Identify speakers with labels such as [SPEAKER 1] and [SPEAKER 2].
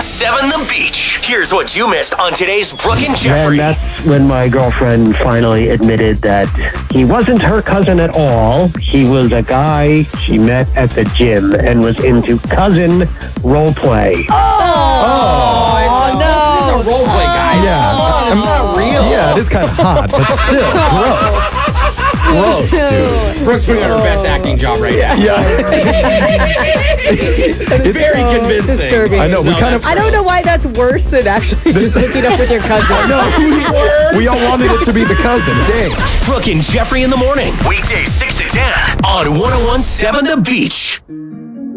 [SPEAKER 1] 1017 The Beach. Here's what you missed on today's Brooke and Jeffrey.
[SPEAKER 2] And that's when my girlfriend finally admitted that he wasn't her cousin at all. He was a guy she met at the gym and was into cousin role play.
[SPEAKER 3] This is a role play, guys.
[SPEAKER 4] Yeah.
[SPEAKER 3] It's not real.
[SPEAKER 4] Yeah, it is kind of hot, but still gross. Gross, dude.
[SPEAKER 3] Brooke's putting on her best acting job right now.
[SPEAKER 4] Yeah.
[SPEAKER 3] It's very convincing.
[SPEAKER 5] Disturbing.
[SPEAKER 4] I know.
[SPEAKER 5] I don't know why that's worse than actually just hooking up with your cousin.
[SPEAKER 4] We all wanted it to be the cousin. Dang.
[SPEAKER 1] Brooke and Jeffrey in the morning. Weekdays 6 to 10 on 1017 The Beach.